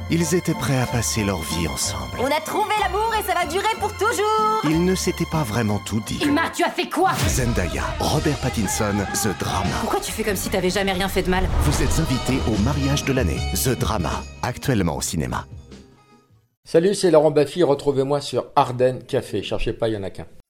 Ils étaient prêts à passer leur vie ensemble. On a trouvé l'amour et ça va durer pour toujours. Ils ne s'étaient pas vraiment tout dit. Emma, tu as fait quoi? Zendaya, Robert Pattinson, The Drama. Pourquoi tu fais comme si t'avais jamais rien fait de mal? Vous êtes invités au mariage de l'année, The Drama, actuellement au cinéma. Salut, c'est Laurent Baffy, retrouvez-moi sur Ardennes Café, cherchez pas, il y en a qu'un.